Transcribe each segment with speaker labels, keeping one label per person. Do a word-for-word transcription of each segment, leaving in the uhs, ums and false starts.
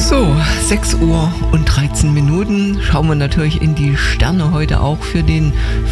Speaker 1: So, sechs Uhr und dreizehn Minuten. Schauen wir natürlich in die Sterne heute auch für den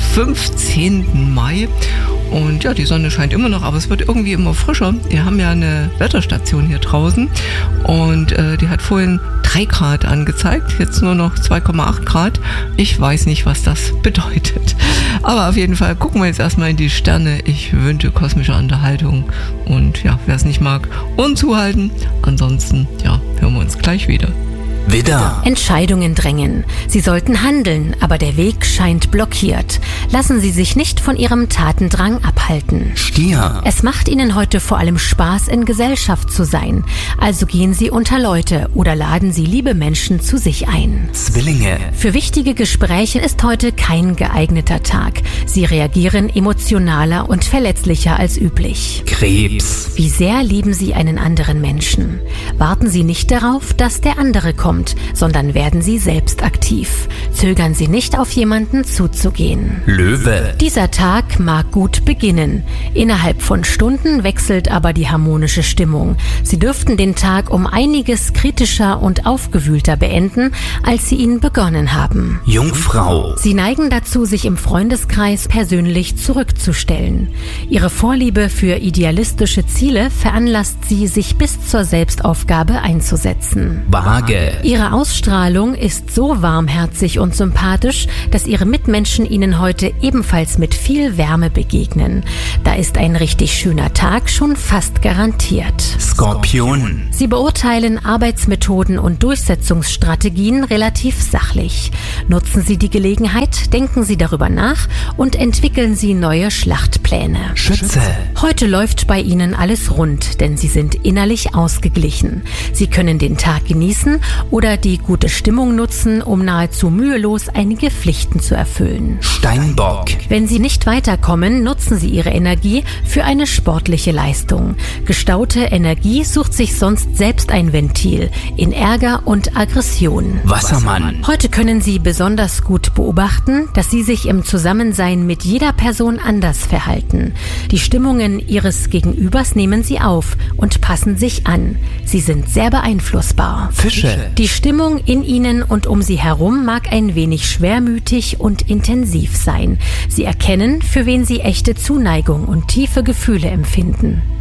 Speaker 1: fünfzehnten Mai. Und ja, die Sonne scheint immer noch, aber es wird irgendwie immer frischer. Wir haben ja eine Wetterstation hier draußen und äh, die hat vorhin drei Grad angezeigt, jetzt nur noch zwei Komma acht Grad. Ich weiß nicht, was das bedeutet. Aber auf jeden Fall gucken wir jetzt erstmal in die Sterne. Ich wünsche kosmische Unterhaltung und ja, wer es nicht mag, Ohren zuhalten. Ansonsten, ja, hören wir uns gleich wieder.
Speaker 2: Widder. Entscheidungen drängen. Sie sollten handeln, aber der Weg scheint blockiert. Lassen Sie sich nicht von Ihrem Tatendrang abhalten.
Speaker 3: Stier.
Speaker 2: Es macht Ihnen heute vor allem Spaß, in Gesellschaft zu sein. Also gehen Sie unter Leute oder laden Sie liebe Menschen zu sich ein.
Speaker 3: Zwillinge.
Speaker 2: Für wichtige Gespräche ist heute kein geeigneter Tag. Sie reagieren emotionaler und verletzlicher als üblich.
Speaker 3: Krebs.
Speaker 2: Wie sehr lieben Sie einen anderen Menschen? Warten Sie nicht darauf, dass der andere kommt, sondern werden Sie selbst aktiv. Zögern Sie nicht, auf jemanden zuzugehen.
Speaker 3: Löwe.
Speaker 2: Dieser Tag mag gut beginnen. Innerhalb von Stunden wechselt aber die harmonische Stimmung. Sie dürften den Tag um einiges kritischer und aufgewühlter beenden, als Sie ihn begonnen haben.
Speaker 3: Jungfrau.
Speaker 2: Sie neigen dazu, sich im Freundeskreis persönlich zurückzustellen. Ihre Vorliebe für idealistische Ziele veranlasst Sie, sich bis zur Selbstaufgabe einzusetzen.
Speaker 3: Waage.
Speaker 2: Ihre Ausstrahlung ist so warmherzig und sympathisch, dass Ihre Mitmenschen Ihnen heute ebenfalls mit viel Wärme begegnen. Da ist ein richtig schöner Tag schon fast garantiert.
Speaker 3: Skorpion.
Speaker 2: Sie beurteilen Arbeitsmethoden und Durchsetzungsstrategien relativ sachlich. Nutzen Sie die Gelegenheit, denken Sie darüber nach und entwickeln Sie neue Schlachtpläne.
Speaker 3: Schütze.
Speaker 2: Heute läuft bei Ihnen alles rund, denn Sie sind innerlich ausgeglichen. Sie können den Tag genießen oder die gute Stimmung nutzen, um nahezu mühelos einige Pflichten zu erfüllen.
Speaker 3: Steinbock.
Speaker 2: Wenn Sie nicht weiterkommen, nutzen Sie Ihre Energie für eine sportliche Leistung. Gestaute Energie sucht sich sonst selbst ein Ventil in Ärger und Aggression.
Speaker 3: Wassermann.
Speaker 2: Heute können Sie besonders gut beobachten, dass Sie sich im Zusammensein mit jeder Person anders verhalten. Die Stimmungen Ihres Gegenübers nehmen Sie auf und passen sich an. Sie sind sehr beeinflussbar.
Speaker 3: Fische.
Speaker 2: Die Stimmung in Ihnen und um Sie herum mag ein wenig schwermütig und intensiv sein. Sie erkennen, für wen Sie echte Zuneigung und tiefe Gefühle empfinden.